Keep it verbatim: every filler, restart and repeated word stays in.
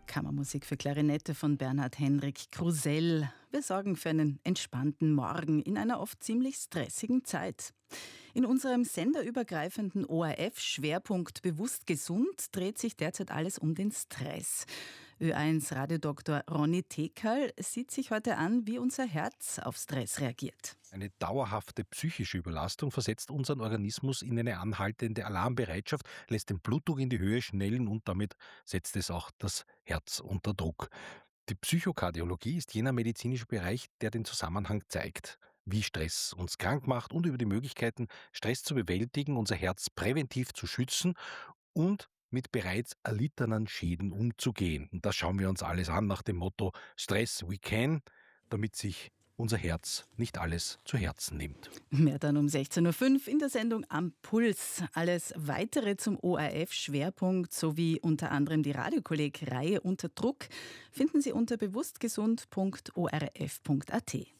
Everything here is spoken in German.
Kammermusik für Klarinette von Bernhard Henrik Krusell. Wir sorgen für einen entspannten Morgen in einer oft ziemlich stressigen Zeit. In unserem senderübergreifenden O R F-Schwerpunkt Bewusst Gesund dreht sich derzeit alles um den Stress. Ö eins Radiodoktor Ronny Tekerl sieht sich heute an, wie unser Herz auf Stress reagiert. Eine dauerhafte psychische Überlastung versetzt unseren Organismus in eine anhaltende Alarmbereitschaft, lässt den Blutdruck in die Höhe schnellen und damit setzt es auch das Herz unter Druck. Die Psychokardiologie ist jener medizinische Bereich, der den Zusammenhang zeigt, wie Stress uns krank macht und über die Möglichkeiten, Stress zu bewältigen, unser Herz präventiv zu schützen und mit bereits erlittenen Schäden umzugehen. Und das schauen wir uns alles an nach dem Motto Stress we can, damit sich unser Herz nicht alles zu Herzen nimmt. Mehr dann um sechzehn Uhr fünf in der Sendung Am Puls. Alles Weitere zum O R F-Schwerpunkt sowie unter anderem die Radiokolleg-Reihe Unter Druck finden Sie unter bewusstgesund punkt o r f punkt a t.